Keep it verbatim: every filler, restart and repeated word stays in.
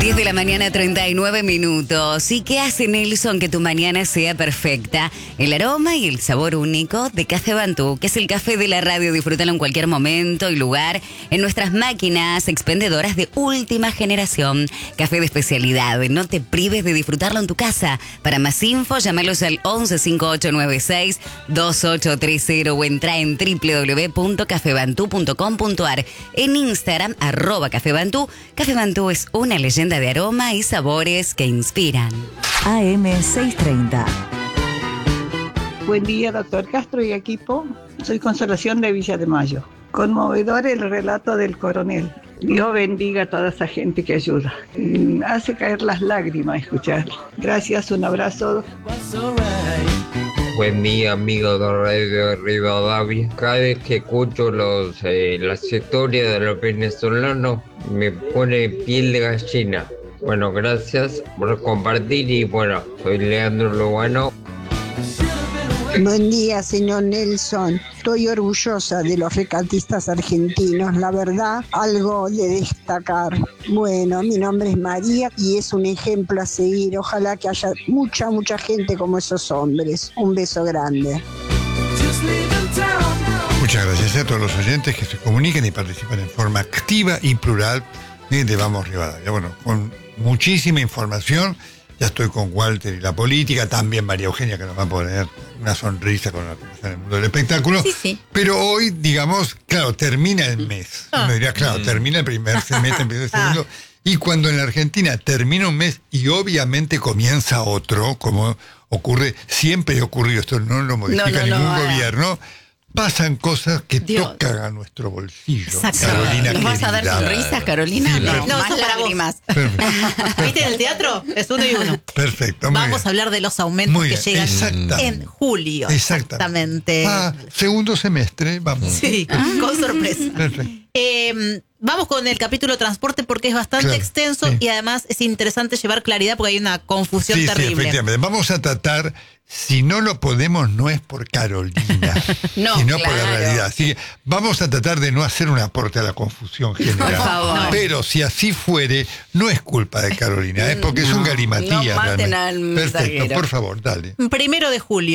diez de la mañana, treinta y nueve minutos. ¿Y qué hace, Nelson, que tu mañana sea perfecta? El aroma y el sabor único de Café Bantú, que es el café de la radio. Disfrútalo en cualquier momento y lugar en nuestras máquinas expendedoras de última generación. Café de especialidad. No te prives de disfrutarlo en tu casa. Para más info, llámalos al once cinco ocho nueve seis dos ocho tres cero o entra en doble u doble u doble u punto café bantú punto com punto a r. En Instagram, arroba Café Bantú. Café Bantú es una leyenda de aroma y sabores que inspiran. A M seiscientos treinta. Buen día, doctor Castro y equipo. Soy Consolación de Villa de Mayo. Conmovedor el relato del coronel. Dios bendiga a toda esa gente que ayuda. Mm, Hace caer las lágrimas escuchar. Gracias, un abrazo. Buen día, amigos de Radio Rivadavia. Cada vez que escucho los, eh, las historias de los venezolanos me pone piel de gallina. Bueno, gracias por compartir y bueno, soy Leandro Lugano. Buen día, señor Nelson. Estoy orgullosa de los rescatistas argentinos, la verdad, algo de destacar. Bueno, mi nombre es María y es un ejemplo a seguir. Ojalá que haya mucha, mucha gente como esos hombres. Un beso grande. Muchas gracias a todos los oyentes que se comunican y participan en forma activa y plural de Vamos Rivadavia. Bueno, con muchísima información. Ya estoy con Walter y la política, también María Eugenia, que nos va a poner una sonrisa con la en el mundo del espectáculo. Sí, sí. Pero hoy, digamos, claro, termina el mes. Ah. Uno diría, claro, termina el primer semestre, empieza el segundo. Y cuando en la Argentina termina un mes y obviamente comienza otro, como ocurre, siempre ha ocurrido, esto no lo modifica No, no, ningún no, gobierno, pasan cosas que Dios. tocan a nuestro bolsillo. Exacto. Carolina ¿Nos vas a dar querida. sonrisas, Carolina? Sí, no, perfecto. no, No, más eso para vos. lágrimas. Perfecto. ¿Viste en el teatro? Es uno y uno. Perfecto, muy Vamos bien. a hablar de los aumentos Muy que bien, llegan exactamente. en julio. Exactamente. Exactamente. Ah, segundo semestre, vamos. Sí, con sorpresa. Perfecto. Eh, vamos con el capítulo transporte porque es bastante Claro, extenso sí. y además es interesante llevar claridad porque hay una confusión Sí, sí, terrible. efectivamente. Vamos a tratar, si no lo podemos, no es por Carolina, No, sino por la claro. realidad. Así que vamos a tratar de no hacer un aporte a la confusión general. Por favor. Pero si así fuere, no es culpa de Carolina, es porque es un No, galimatías. no maten realmente. al Perfecto, mensajero. por favor, dale. Primero de julio.